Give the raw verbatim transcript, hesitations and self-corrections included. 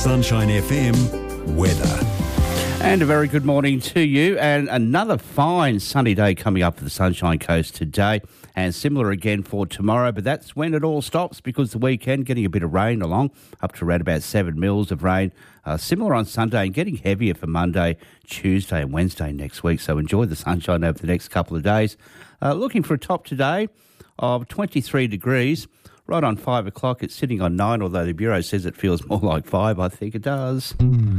Sunshine F M weather. And a very good morning to you, and another fine sunny day coming up for the Sunshine Coast today, and similar again for tomorrow, but that's when it all stops because the weekend getting a bit of rain along, up to around about seven mils of rain, uh, similar on Sunday and getting heavier for Monday, Tuesday and Wednesday next week, so enjoy the sunshine over the next couple of days. Uh, looking for a top today of twenty-three degrees. Right on five o'clock, it's sitting on nine, although the Bureau says it feels more like five. I think it does.